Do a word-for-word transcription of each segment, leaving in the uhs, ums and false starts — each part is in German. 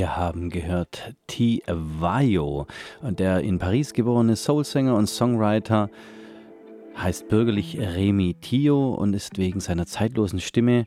Wir haben gehört T-Vayo, der in Paris geborene Soulsänger und Songwriter heißt bürgerlich Rémi Tio und ist wegen seiner zeitlosen Stimme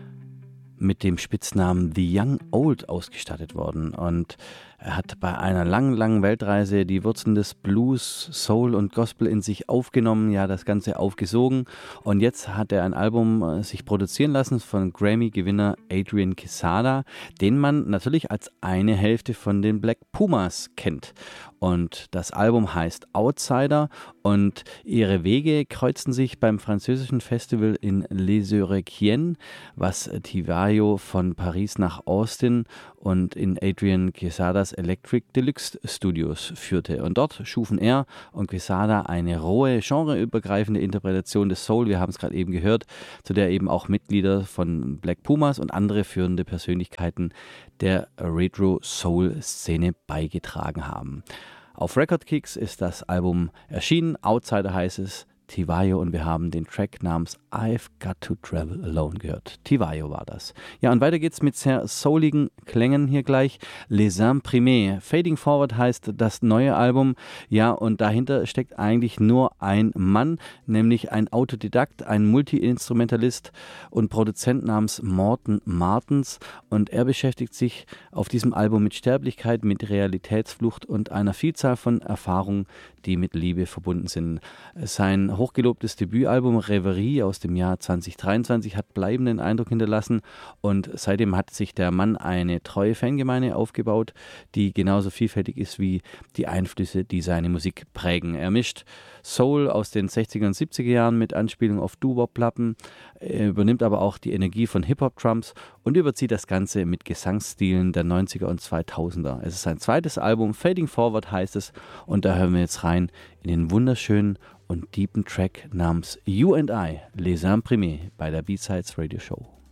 mit dem Spitznamen The Young Old ausgestattet worden. Und er hat bei einer langen, langen Weltreise die Wurzeln des Blues, Soul und Gospel in sich aufgenommen, ja, das Ganze aufgesogen. Und jetzt hat er ein Album äh, sich produzieren lassen von Grammy-Gewinner Adrian Quesada, den man natürlich als eine Hälfte von den Black Pumas kennt. Und das Album heißt Outsider und ihre Wege kreuzten sich beim französischen Festival in Les Eurekiennes, was T-Vayo von Paris nach Austin und in Adrian Quesadas Electric Deluxe Studios führte. Und dort schufen er und Quesada eine rohe, genreübergreifende Interpretation des Soul, wir haben es gerade eben gehört, zu der eben auch Mitglieder von Black Pumas und andere führende Persönlichkeiten der Retro-Soul-Szene beigetragen haben. Auf Record Kicks ist das Album erschienen, Outsider heißt es, T-Vayo, und wir haben den Track namens I've Got to Travel Alone gehört. T-Vayo war das. Ja, und weiter geht's mit sehr souligen Klängen hier gleich. Les Imprimés. Fading Forward heißt das neue Album. Ja, und dahinter steckt eigentlich nur ein Mann, nämlich ein Autodidakt, ein Multi-Instrumentalist und Produzent namens Morten Martens. Und er beschäftigt sich auf diesem Album mit Sterblichkeit, mit Realitätsflucht und einer Vielzahl von Erfahrungen, die mit Liebe verbunden sind. Sein hochgelobtes Debütalbum Reverie aus dem Jahr zwanzig dreiundzwanzig hat bleibenden Eindruck hinterlassen und seitdem hat sich der Mann eine treue Fangemeinde aufgebaut, die genauso vielfältig ist wie die Einflüsse, die seine Musik prägen. Er mischt Soul aus den sechziger und siebziger Jahren mit Anspielung auf Doo-Wop-Platten, übernimmt aber auch die Energie von Hip-Hop-Drums und überzieht das Ganze mit Gesangsstilen der neunziger und zweitausender. Es ist sein zweites Album, Fading Forward heißt es, und da hören wir jetzt rein in den wunderschönen und deepen Track namens You and I, Les Imprimés bei der B-Sides Radio Show.